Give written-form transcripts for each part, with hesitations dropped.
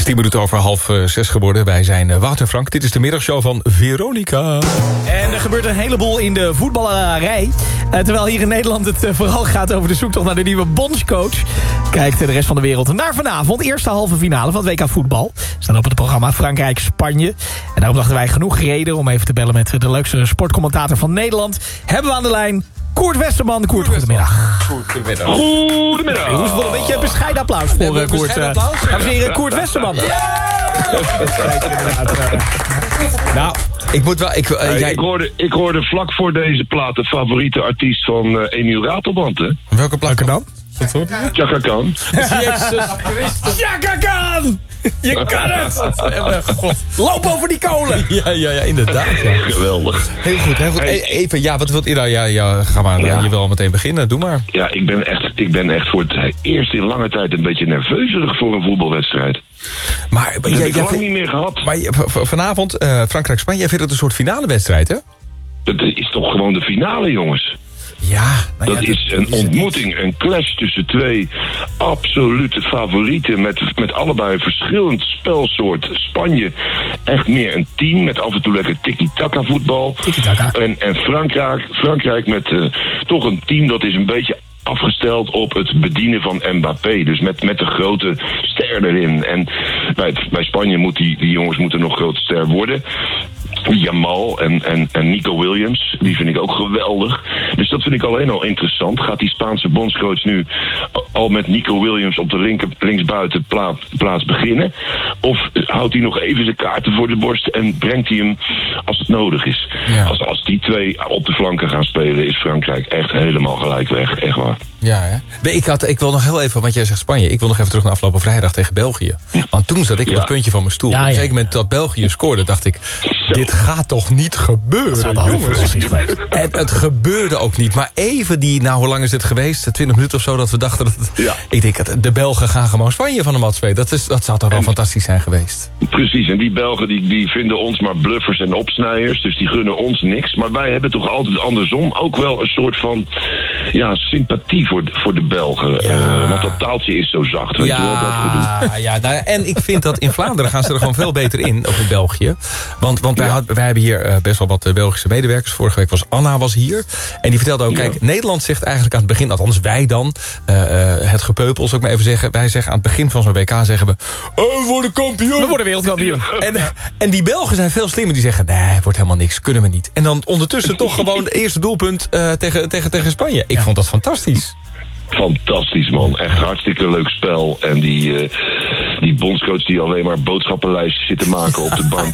10 minuten over 5:30 geworden. Wij zijn Wout en Frank. Dit is de middagshow van Veronica. En er gebeurt een heleboel in de voetballerij. Terwijl hier in Nederland het vooral gaat over de zoektocht naar de nieuwe bondscoach. Kijkt de rest van de wereld naar vanavond. Eerste halve finale van het WK voetbal. Staan op het programma Frankrijk-Spanje. En daarom dachten wij genoeg reden om even te bellen met de leukste sportcommentator van Nederland. Hebben we aan de lijn Koert Westerman. Koert, goedemiddag. Goedemiddag. Jongens, een beetje een bescheiden applaus voor Koert. Dames en heren, Koert Westerman. Nou, ik moet wel... Ik hoorde vlak voor deze plaat de favoriete artiest van Emiel Ratelband, hè? Welke plaat dan? Chaka Khan. Chaka Khan! Je kan het! Loop over die kolen! Ja, inderdaad. Ja. Geweldig. Heel goed. Even, wat wilt u nou? Ja, ga maar. Ja. Je wil al meteen beginnen. Doe maar. Ja, ik ben echt voor het eerst in lange tijd een beetje nerveuzerig voor een voetbalwedstrijd. Maar dat heb ik lang niet meer gehad. Maar vanavond, Frankrijk-Spanje, jij vindt het een soort finale wedstrijd, hè? Dat is toch gewoon de finale, jongens? Ja, dat is een ontmoeting, een clash tussen twee absolute favorieten met allebei verschillend spelsoort. Spanje echt meer een team met af en toe lekker tiki-taka voetbal. En Frankrijk met toch een team dat is een beetje afgesteld op het bedienen van Mbappé. Dus met de grote ster erin. En bij Spanje die jongens moeten nog grote ster worden. Jamal en Nico Williams, die vind ik ook geweldig. Dus dat vind ik alleen al interessant. Gaat die Spaanse bondscoach nu al met Nico Williams op de linksbuiten plaats beginnen? Of houdt hij nog even zijn kaarten voor de borst en brengt hij hem als het nodig is? Ja. Als die twee op de flanken gaan spelen, is Frankrijk echt helemaal gelijk weg. Echt waar. Ja, hè? Ik wil nog heel even, want jij zegt Spanje. Ik wil nog even terug naar afgelopen vrijdag tegen België. Want toen zat ik op het puntje van mijn stoel. Op een zeker moment dat België scoorde, dacht ik, dit gaat toch niet gebeuren, jongens? En het gebeurde ook niet. Maar even hoe lang is het geweest? 20 minuten of zo, dat we dachten dat het... Ja. Ik denk, de Belgen gaan gewoon Spanje van de mat spelen. Dat zou toch wel fantastisch zijn geweest? Precies, en die Belgen die vinden ons maar bluffers en opsnijers. Dus die gunnen ons niks. Maar wij hebben toch altijd andersom ook wel een soort van sympathie voor de Belgen. Ja. Want dat taaltje is zo zacht. Weet je wel, en ik vind dat in Vlaanderen gaan ze er gewoon veel beter in, ook in België. Want wij hebben hier best wel wat Belgische medewerkers. Vorige week was Anna hier. En die vertelde ook, kijk, Nederland zegt eigenlijk aan het begin, althans wij dan, het gepeupel, zal ik maar even zeggen. Wij zeggen aan het begin van zo'n WK, zeggen we, we worden kampioen. We worden wereldkampioen. En die Belgen zijn veel slimmer. Die zeggen, nee, het wordt helemaal niks, kunnen we niet. En dan ondertussen toch gewoon het eerste doelpunt tegen Spanje. Ik vond dat fantastisch. Fantastisch, man. Echt hartstikke leuk spel. En die bondscoach die alleen maar boodschappenlijstjes zit te maken op de bank.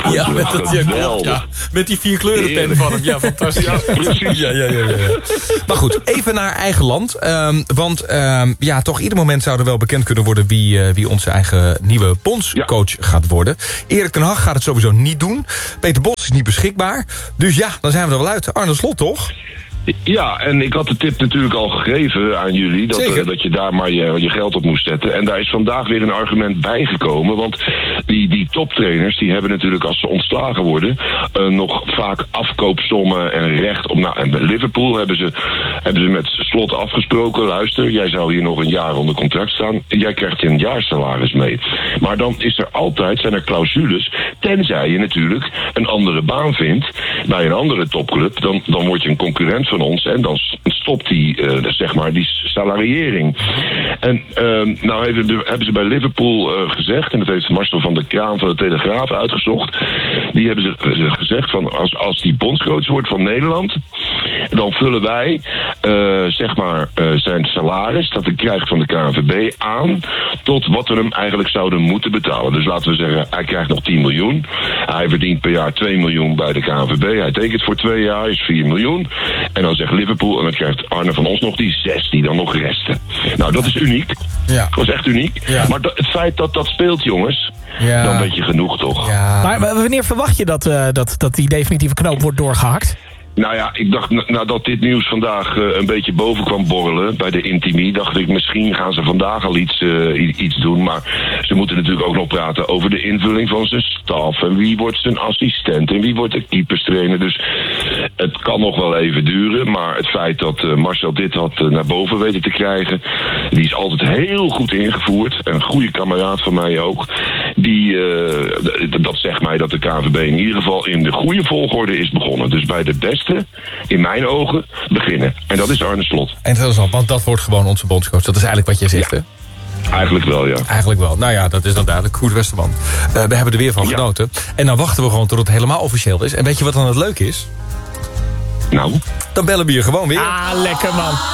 Met die 4 kleurenpen van hem. Ja, fantastisch. Ja, precies. Ja. Maar goed, even naar eigen land. Want toch ieder moment zou er wel bekend kunnen worden wie onze eigen nieuwe bondscoach gaat worden. Erik ten Hag gaat het sowieso niet doen. Peter Bos is niet beschikbaar. Dus dan zijn we er wel uit. Arne Slot, toch? Ja, en ik had de tip natuurlijk al gegeven aan jullie, dat je daar maar je geld op moest zetten. En daar is vandaag weer een argument bijgekomen, want die toptrainers die hebben natuurlijk, als ze ontslagen worden, nog vaak afkoopsommen en recht op. En bij Liverpool hebben ze met Slot afgesproken, luister, jij zou hier nog een jaar onder contract staan, jij krijgt een jaarsalaris mee. Maar dan zijn er clausules, tenzij je natuurlijk een andere baan vindt bij een andere topclub, dan word je een concurrent van ons en dan stopt die salariering. En hebben ze bij Liverpool gezegd, en dat heeft Marcel van der Kraan van de Telegraaf uitgezocht, die hebben ze gezegd van als die bondscoach wordt van Nederland, dan vullen wij zijn salaris dat hij krijgt van de KNVB aan tot wat we hem eigenlijk zouden moeten betalen. Dus laten we zeggen, hij krijgt nog 10 miljoen. Hij verdient per jaar 2 miljoen bij de KNVB. Hij tekent voor 2 jaar, is 4 miljoen. En dan zegt Liverpool, en dan krijgt Arne van ons nog die 6 die dan nog resten. Nou, dat is uniek. Ja. Dat is echt uniek. Ja. Maar het feit dat speelt, jongens, dan weet je genoeg, toch? Ja. Maar wanneer verwacht je dat die definitieve knoop wordt doorgehakt? Nou ja, ik dacht nadat dit nieuws vandaag een beetje boven kwam borrelen bij de Intimie, dacht ik misschien gaan ze vandaag al iets doen. Maar ze moeten natuurlijk ook nog praten over de invulling van zijn staf. En wie wordt zijn assistent en wie wordt de keeperstrainer. Dus het kan nog wel even duren. Maar het feit dat Marcel dit had naar boven weten te krijgen, die is altijd heel goed ingevoerd. Een goede kameraad van mij ook. Dat zegt mij dat de KNVB in ieder geval in de goede volgorde is begonnen. Dus bij de beste, in mijn ogen, beginnen. En dat is Arne Slot. Interessant, want dat wordt gewoon onze bondscoach. Dat is eigenlijk wat jij zegt, hè? Eigenlijk wel, ja. Eigenlijk wel. Nou ja, dat is dan duidelijk. Koert Westerman. We hebben er weer van genoten. En dan wachten we gewoon tot het helemaal officieel is. En weet je wat dan het leuk is? Nou? Dan bellen we hier gewoon weer. Ah, lekker man.